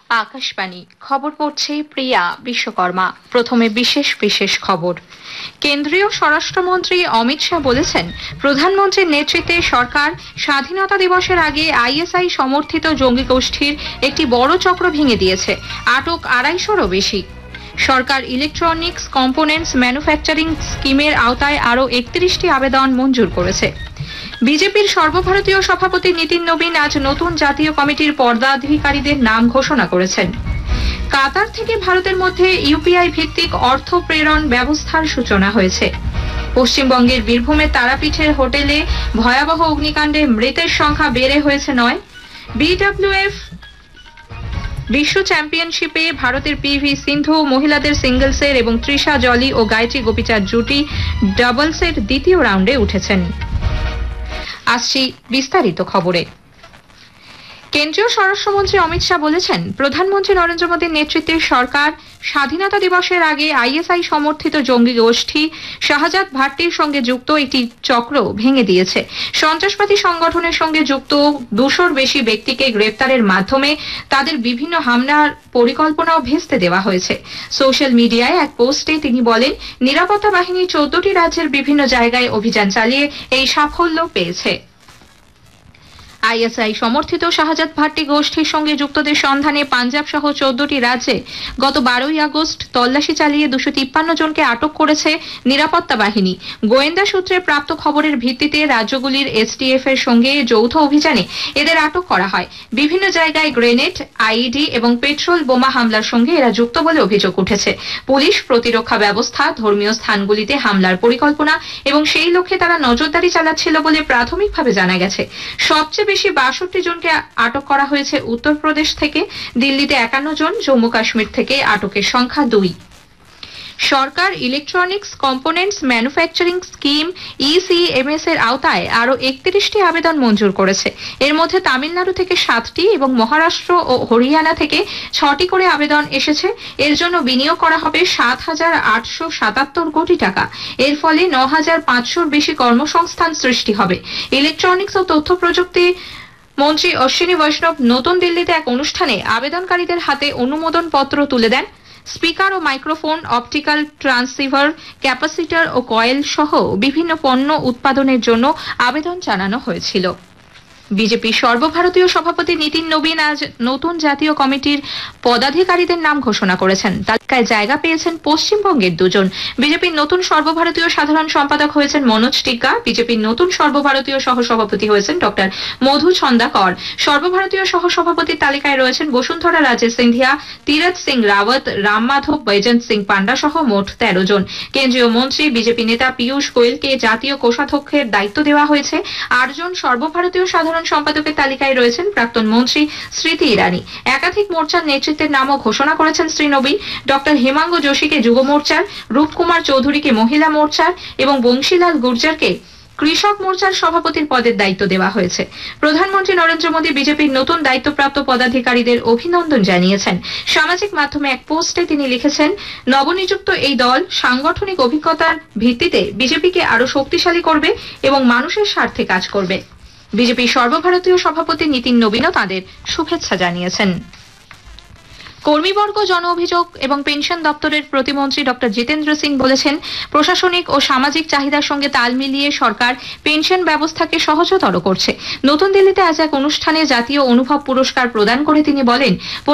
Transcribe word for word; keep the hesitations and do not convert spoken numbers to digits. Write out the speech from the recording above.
আকাশবাণী খবর পড়ছে প্রিয়া বিশ্বকর্মা। প্রথমে বিশেষ বিশেষ খবর। কেন্দ্রীয় স্বরাষ্ট্রমন্ত্রী অমিত শাহ বলেছেন, প্রধানমন্ত্রীর নেতৃত্বে সরকার স্বাধীনতা দিবসের আগে আইএসআই সমর্থিত জঙ্গি গোষ্ঠীর একটি বড় চক্র ভেঙে দিয়েছে। আটক আড়াইশোরও বেশি। সরকার ইলেকট্রনিক্স কম্পোনেন্টস ম্যানুফ্যাকচারিং স্কিমের আওতায় আরও একত্রিশটি আবেদন মঞ্জুর করেছে। বিজেপির সর্বভারতীয় সভাপতি নীতিন নবীন আজ নতুন জাতীয় কমিটির পদাধিকারীদের নাম ঘোষণা করেছেন। কাতার থেকে ভারতের মধ্যে ইউপিআই ভিত্তিক অর্থ প্রেরণ ব্যবস্থার সূচনা হয়েছে। পশ্চিমবঙ্গের বীরভূমের তারাপীঠের হোটেলে ভয়াবহ অগ্নিকাণ্ডে মৃতের সংখ্যা বেড়ে হয়েছে নয়। বিডব্লিউএফ বিশ্ব চ্যাম্পিয়নশিপে ভারতের পিভি সিন্ধু মহিলাদের সিঙ্গলসের এবং তৃষা জলি ও গায়ত্রী গোপীচাঁদ জুটি ডাবলসের দ্বিতীয় রাউন্ডে উঠেছেন। আসছি বিস্তারিত খবরে। কেন্দ্রীয় স্বরাষ্ট্রমন্ত্রী অমিত শাহ বলেছেন, প্রধানমন্ত্রী নরেন্দ্র মোদীর নেতৃত্বে সরকার স্বাধীনতা দিবসের আগে আইএসআই সমর্থিত জঙ্গি গোষ্ঠী শাহজাদ ভাট্টির সঙ্গে যুক্ত একটি চক্র ভেঙে দিয়েছে। সন্ত্রাসবাদী সংগঠনের সঙ্গে যুক্ত দুশোর বেশি ব্যক্তিকে গ্রেপ্তারের মাধ্যমে তাদের বিভিন্ন হামলার পরিকল্পনাও ভেস্তে দেওয়া হয়েছে। সোশ্যাল মিডিয়ায় এক পোস্টে তিনি বলেন, নিরাপত্তা বাহিনী চোদ্দটি রাজ্যের বিভিন্ন জায়গায় অভিযান চালিয়ে এই সাফল্য পেয়েছে। আইএসআই সমর্থিত শাহজাদ ভাট্টি গোষ্ঠীর সঙ্গে যুক্তদের সন্ধানে পাঞ্জাব সহ চোদ্দটি রাজ্যে গত বারোই আগস্ট তল্লাশি চালিয়ে দুশো তিপ্পান্ন জনকে আটক করেছে নিরাপত্তা বাহিনী। গোয়েন্দা সূত্রে প্রাপ্ত খবরের ভিত্তিতে রাজ্যগুলির এসটিএফ এর সঙ্গে যৌথ অভিযানে এদের আটক করা হয়। বিভিন্ন জায়গায় গ্রেনেড, আইইডি এবং পেট্রোল বোমা হামলার সঙ্গে এরা যুক্ত বলে অভিযোগ উঠেছে। পুলিশ প্রতিরক্ষা ব্যবস্থা, ধর্মীয় স্থানগুলিতে হামলার পরিকল্পনা এবং সেই লক্ষ্যে তারা নজরদারি চালাচ্ছিল বলে প্রাথমিকভাবে জানা গেছে। সবচেয়ে বেশি বাষট্টি জনকে আটক করা হয়েছে উত্তরপ্রদেশ থেকে, দিল্লিতে একান্ন জন, জম্মু কাশ্মীর থেকে আটকের সংখ্যা দুই। সরকার ইলেকট্রনিক্স কম্পোনেন্টস ম্যানুফ্যাকচারিং স্কিম ইসিএমএস এর আওতায় আরও একত্রিশটি আবেদন মঞ্জুর করেছে। এর মধ্যে তামিলনাড়ু থেকে সাতটি এবং মহারাষ্ট্র ও হরিয়ানা থেকে ছটি করে আবেদন এসেছে। এর জন্য বিনিয়োগ করা হবে সাত হাজার আটশো সাতাত্তর কোটি টাকা। এর ফলে ন হাজার পাঁচশোর বেশি কর্মসংস্থান সৃষ্টি হবে। ইলেকট্রনিক্স ও তথ্য প্রযুক্তি মন্ত্রী অশ্বিনী বৈষ্ণব নতুন দিল্লিতে এক অনুষ্ঠানে আবেদনকারীদের হাতে অনুমোদন পত্র তুলে দেন। স্পিকার ও মাইক্রোফোন, অপটিক্যাল ট্রান্সসিভার, ক্যাপাসিটর ও কয়েল সহ বিভিন্ন পণ্য উৎপাদনের জন্য আবেদন জানানো হয়েছিল। বিজেপির সর্বভারতীয় সভাপতি নীতিন নবীন আজ নতুন জাতীয় কমিটির পদাধিকারীদের নাম ঘোষণা করেছেন। তালিকায় জায়গা পেয়েছেন পশ্চিমবঙ্গের দুজন। বিজেপির নতুন সর্বভারতীয় সাধারণ সম্পাদক হয়েছেন মনোজ টিগ্গা। বিজেপির নতুন সর্বভারতীয় সহসভাপতি হয়েছেন ডক্টর মধু ছন্দাকর। সর্বভারতীয় সহসভাপতির তালিকায় রয়েছেন বসুন্ধরা রাজে সিন্ধিয়া, তীরথ সিং রাওয়াত, রাম মাধব, বৈজয়ন্ত সিং পান্ডা সহ মোট তেরো জন। কেন্দ্রীয় মন্ত্রী বিজেপি নেতা পীযূষ গোয়েলকে জাতীয় কোষাধ্যক্ষের দায়িত্ব দেওয়া হয়েছে। আটজন সর্বভারতীয় সাধারণ সম্পাদকের তালিকায় রয়েছেন প্রাক্তন মন্ত্রী স্মৃতি ইরানি। একাধিক মোর্চার নেতৃত্বের নামও ঘোষণা করেছেন শ্রী নবীন। ডক্টর হেমাঙ্গ যোশীকে যুব মোর্চার, রূপকুমার চৌধুরীকে মহিলা মোর্চার এবং বংশীলাল গুর্জারকে কৃষক মোর্চার সভাপতির পদের দায়িত্ব দেওয়া হয়েছে। প্রধানমন্ত্রী নরেন্দ্র মোদী বিজেপির নতুন দায়িত্বপ্রাপ্ত পদাধিকারীদের অভিনন্দন জানিয়েছেন। সামাজিক মাধ্যমে এক পোস্টে তিনি লিখেছেন, নবনিযুক্ত এই দল সাংগঠনিক অভিজ্ঞতার ভিত্তিতে বিজেপিকে আরো শক্তিশালী করবে এবং মানুষের স্বার্থে কাজ করবে। বিজেপির সর্বভারতীয় সভাপতি নীতিন নবীনও তাঁদের শুভেচ্ছা জানিয়েছেন। কর্মীবর্গ, জন অভিযোগ এবং পেনশন দপ্তরের প্রতিমন্ত্রী ডক্টর জিতেন্দ্র সিং বলেছেন, প্রশাসনিক ও সামাজিক চাহিদার সঙ্গে তাল মিলিয়ে সরকার পেনশন ব্যবস্থাকে সহজতর করছে। নতুন দিল্লিতে আজ এক অনুষ্ঠানে জাতীয় অনুভব পুরস্কার প্রদান করে তিনি বলেন,